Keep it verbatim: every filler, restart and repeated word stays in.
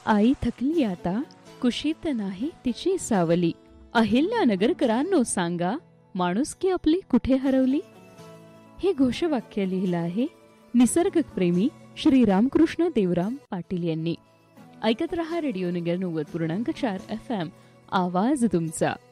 आई थकली आता, कुशीत नाही तिची सावली. अहिल्यानगरकरांनो सांगा, माणुसकी आपली कुठे हरवली. हे घोषवाक्य लिहिलं आहे निसर्गप्रेमी श्री रामकृष्ण देवराम पाटील यांनी. ऐकत रहा रेडिओ नगर नव्वद पूर्णांक चार एफ एम, आवाज तुमचा.